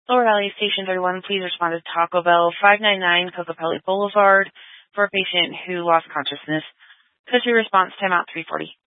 Lower Valley Station 31, please respond to Taco Bell, 599 Cocopelli Boulevard, for a patient who lost consciousness. Country response, timeout 340.